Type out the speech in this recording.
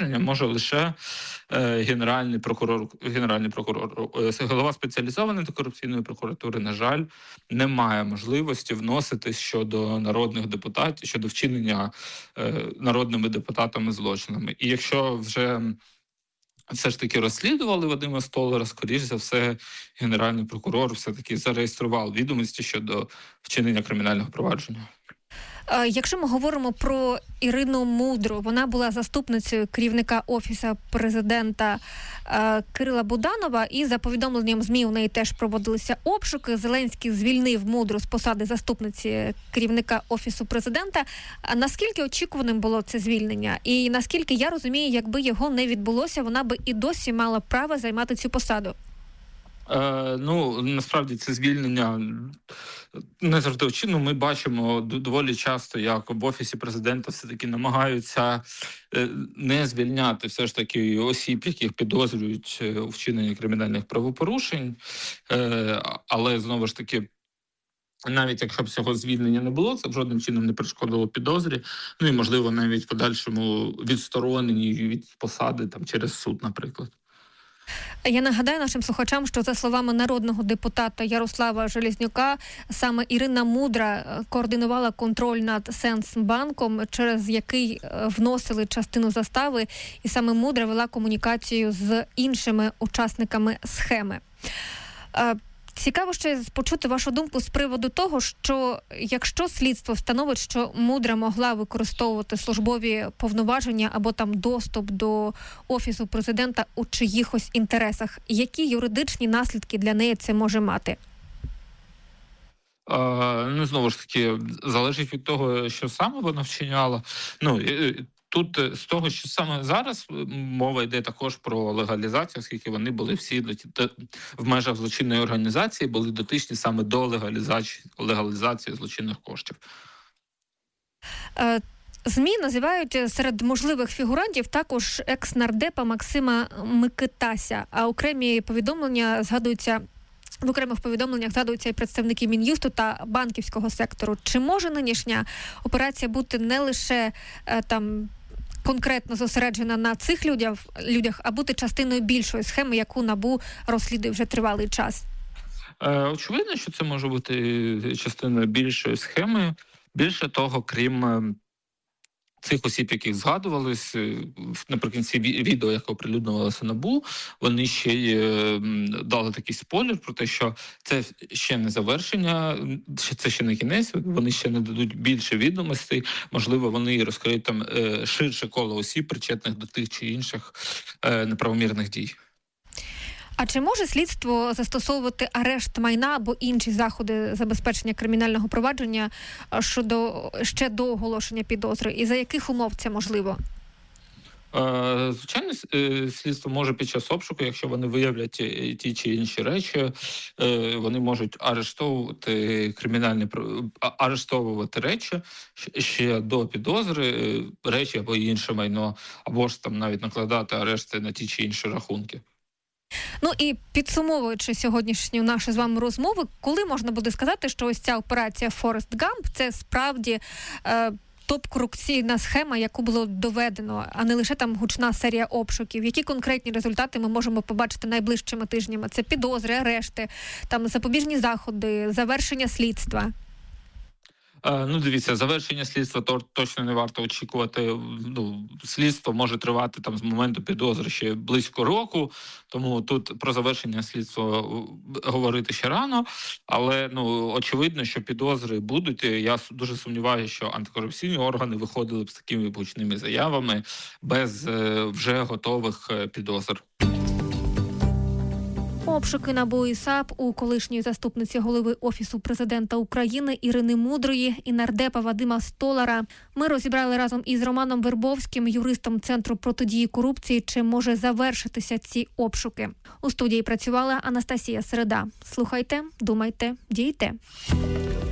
повноваження може лише генеральний прокурор. Голова спеціалізованої антикорупційної прокуратури, на жаль, не має можливості вносити щодо народних депутатів, щодо вчинення народними депутатами злочинами. І якщо вже все ж таки розслідували Вадима Столара, скоріш за все, генеральний прокурор все-таки зареєстрував відомості щодо вчинення кримінального провадження. Якщо ми говоримо про Ірину Мудру, вона була заступницею керівника Офісу президента Кирила Буданова, і за повідомленням ЗМІ у неї теж проводилися обшуки. Зеленський звільнив Мудру з посади заступниці керівника Офісу президента. Наскільки очікуваним було це звільнення? І наскільки я розумію, якби його не відбулося, вона би і досі мала право займати цю посаду? Насправді це звільнення не завжди очевидно. Ми бачимо доволі часто, як в Офісі президента все-таки намагаються не звільняти все ж таки осіб, яких підозрюють у вчиненні кримінальних правопорушень. Але, знову ж таки, навіть якщо б цього звільнення не було, це б жодним чином не перешкодило підозрі. І, можливо, навіть в подальшому відстороненні від посади через суд, наприклад. Я нагадаю нашим слухачам, що за словами народного депутата Ярослава Железнюка, саме Ірина Мудра координувала контроль над Сенсбанком, через який вносили частину застави, і саме Мудра вела комунікацію з іншими учасниками схеми. Цікаво ще почути вашу думку з приводу того, що якщо слідство встановить, що Мудра могла використовувати службові повноваження або доступ до Офісу президента у чиїхось інтересах, які юридичні наслідки для неї це може мати? Знову ж таки, залежить від того, що саме вона вчиняла. Тут з того, що саме зараз мова йде також про легалізацію, оскільки вони були всі в межах злочинної організації, були дотичні саме до легалізації злочинних коштів. ЗМІ називають серед можливих фігурантів також екс-нардепа Максима Микитася, а в окремих повідомленнях згадуються і представники Мін'юсту та банківського сектору. Чи може нинішня операція бути не лише конкретно зосереджена на цих людях, а бути частиною більшої схеми, яку НАБУ розслідує вже тривалий час? Очевидно, що це може бути частиною більшої схеми. Більше того, крім цих осіб, яких згадувались, наприкінці відео, яке оприлюднювалося НАБУ, вони ще й дали такий спойлер про те, що це ще не завершення, це ще не кінець, вони ще не дадуть більше відомостей, можливо, вони розкриють ширше коло осіб, причетних до тих чи інших неправомірних дій. А чи може слідство застосовувати арешт майна або інші заходи забезпечення кримінального провадження ще до оголошення підозри? І за яких умов це можливо? Звичайно, слідство може під час обшуку, якщо вони виявлять ті чи інші речі, вони можуть арештовувати речі ще до підозри, речі або інше майно, або ж навіть накладати арешти на ті чи інші рахунки. І підсумовуючи сьогоднішню нашу з вами розмову, коли можна буде сказати, що ось ця операція Форест Гамп – це справді топ-корупційна схема, яку було доведено, а не лише гучна серія обшуків? Які конкретні результати ми можемо побачити найближчими тижнями? Це підозри, арешти, запобіжні заходи, завершення слідства? Дивіться, завершення слідства точно не варто очікувати. Слідство може тривати з моменту підозри ще близько року, тому тут про завершення слідства говорити ще рано. Але очевидно, що підозри будуть. Я дуже сумніваюся, що антикорупційні органи виходили б з такими гучними заявами без вже готових підозр. Обшуки НАБУ і САП у колишньої заступниці голови Офісу президента України Ірини Мудрої і нардепа Вадима Столара. Ми розібрали разом із Романом Вербовським, юристом Центру протидії корупції, чи може завершитися ці обшуки. У студії працювала Анастасія Середа. Слухайте, думайте, дійте.